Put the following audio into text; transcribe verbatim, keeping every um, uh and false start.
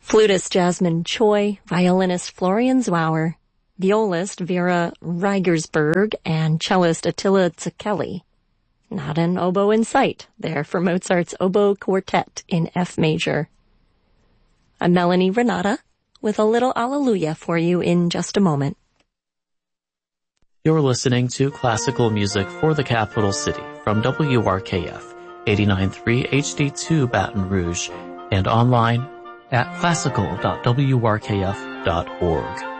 Flutist Jasmine Choi, violinist Florian Zwauer, violist Vera Reigersberg, and cellist Attila Zekeli. Not an oboe in sight there for Mozart's Oboe Quartet in F major. I'm Melanie Renata with a little Alleluia for you in just a moment. You're listening to Classical Music for the Capital City from W R K F eighty-nine point three H D two Baton Rouge and online at classical dot w r k f dot org.